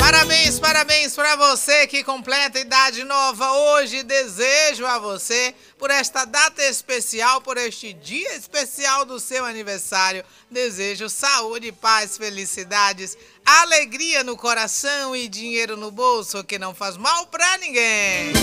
Parabéns para você que completa idade nova hoje. Desejo a você, por esta data especial, por este dia especial do seu aniversário, desejo saúde, paz, felicidades, alegria no coração e dinheiro no bolso que não faz mal para ninguém.